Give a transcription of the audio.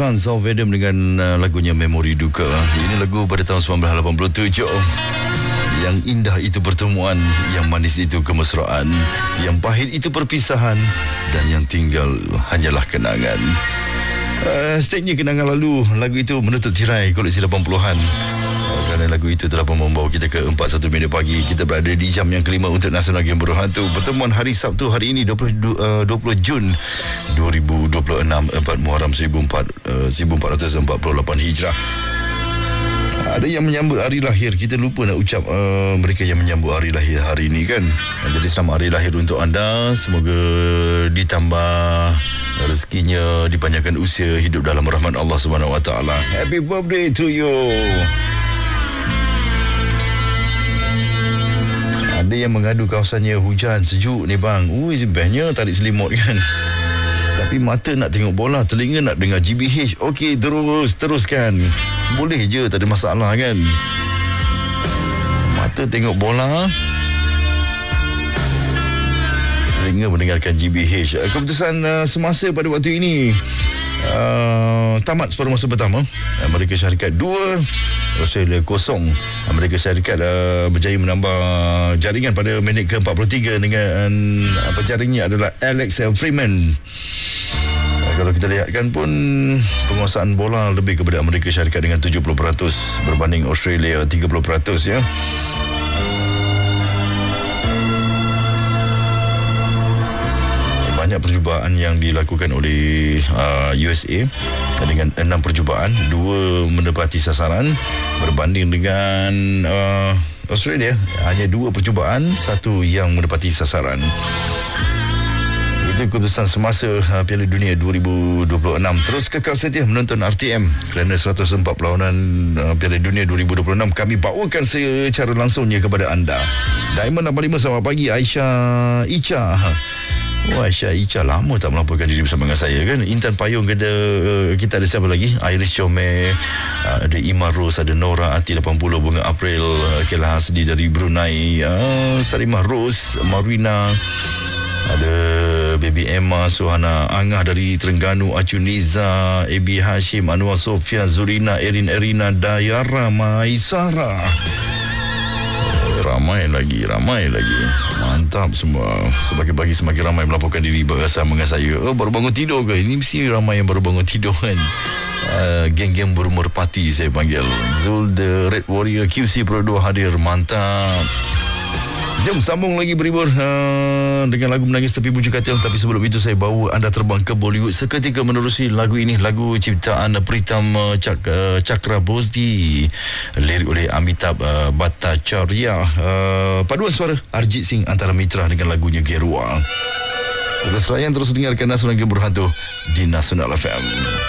Sons of Adam dengan lagunya Memori Duka. Ini lagu pada tahun 1987. Yang indah itu pertemuan, yang manis itu kemesraan, yang pahit itu perpisahan, dan yang tinggal hanyalah kenangan. Stage-nya kenangan lalu. Lagu itu menutup tirai koleksi 80-an. Kerana lagu itu telah pun membawa kita ke 4:01 minit pagi. Kita berada di jam yang kelima untuk Nasional Game Berhantu. Pertemuan hari Sabtu hari ini 20 Jun 2026, 4 Muharram 1448 Hijrah. Ada yang menyambut hari lahir. Kita lupa nak ucap mereka yang menyambut hari lahir hari ini kan. Jadi selamat hari lahir untuk anda. Semoga ditambah rezekinya, dipanjangkan usia, hidup dalam rahmat Allah Subhanahu Wa Taala. Happy birthday to you. Ada yang mengadu kawasannya hujan sejuk ni bang. Bestnya tarik selimut kan. Tapi mata nak tengok bola, telinga nak dengar GBH. Okey, teruskan. Boleh je, tak ada masalah kan. Mata tengok bola, telinga mendengarkan GBH. Keputusan semasa pada waktu ini tamat separuh masa pertama. Amerika Syarikat 2, Australia 0. Amerika Syarikat berjaya menambah jaringan pada minit ke-43 dengan penjaringnya adalah Alex Freeman. Kalau kita lihatkan pun penguasaan bola lebih kepada Amerika Syarikat dengan 70% berbanding Australia 30% ya. Banyak percubaan yang dilakukan oleh USA dengan 6 percubaan, 2 menepati sasaran berbanding dengan Australia hanya 2 percubaan, 1 yang menepati sasaran. Itu keputusan semasa Piala Dunia 2026. Terus kekal setia menonton RTM kerana 104 perlawanan Piala Dunia 2026 kami bawakan secara langsungnya kepada anda. Diamond 85, selamat pagi Aisyah Icha. Aisyah Icha lama tak melaporkan diri bersama dengan saya kan. Intan Payung kita ada siapa lagi? Iris Chome, ada Ima Rose, ada Nora Ati 80, Bunga April, Kela Hasdi dari Brunei, Sarimah Rose, Marwina, ada Baby Emma, Suhana Angah dari Terengganu, Acu Niza, Ebi Hashim, Anwar Sofia, Zurina, Erin Erina, Dayara, Maisara. Ramai lagi. Mantap semua. Semakin pagi semakin ramai melaporkan diri bersama dengan saya. Baru bangun tidur ke? Ini mesti ramai yang baru bangun tidur kan. Geng-geng berumur parti saya panggil. Zul the Red Warrior QC Pro 2 hadir. Mantap. Jom sambung lagi berhibur dengan lagu Menangis Tepi Bujur Katil. Tapi sebelum itu saya bawa anda terbang ke Bollywood seketika menerusi lagu ini. Lagu ciptaan Pritam Chakraborty, lirik oleh Amitabh Bhattacharya, paduan suara Arjit Singh antara mitra dengan lagunya Gerua. Terus layan, terus dengarkan Nasional Game Berhantu di Nasional FM.